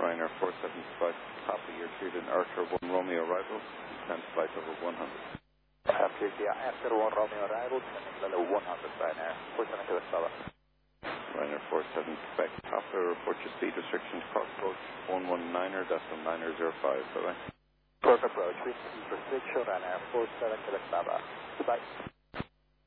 Ryanair 475, top of your treated Archer 1 Romeo arrival, descent flight over 100. After 1 Romeo arrival, descending level 100 Ryanair, 47 Quebec Bravo. Ryanair 47 Quebec, after report your speed restrictions, cross approach 119er, decimal 905, bye-bye. Cross approach, with speed restriction, Ryanair 47 Quebec Bravo. Goodbye.